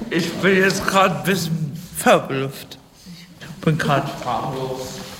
Ich bin jetzt gerade ein bisschen verblüfft. Ich bin gerade sprachlos.